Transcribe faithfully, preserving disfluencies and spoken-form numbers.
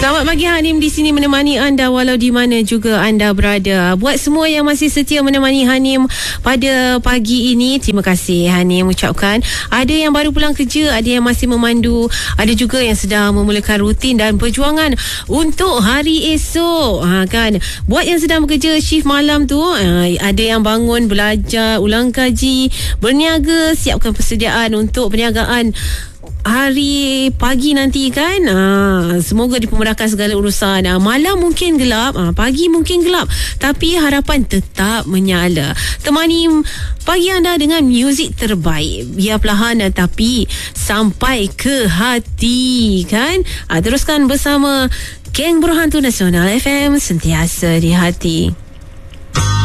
Selamat pagi Hanim di sini menemani anda walau di mana juga anda berada. Buat semua yang masih setia menemani Hanim pada pagi ini, terima kasih Hanim ucapkan. Ada yang baru pulang kerja, ada yang masih memandu, ada juga yang sedang memulakan rutin dan perjuangan untuk hari esok. Ha, kan? Buat yang sedang bekerja shift malam tu, ha, ada yang bangun belajar, ulang kaji, berniaga, siapkan persediaan untuk perniagaan hari pagi nanti kan. Ha, semoga dipermudahkan segala urusan. Ha, malam mungkin gelap, ha, pagi mungkin gelap, tapi harapan tetap menyala. Temani pagi anda dengan muzik terbaik, biar perlahan tapi sampai ke hati kan. Ha, teruskan bersama Geng Berhantu Nasional F M, sentiasa di hati.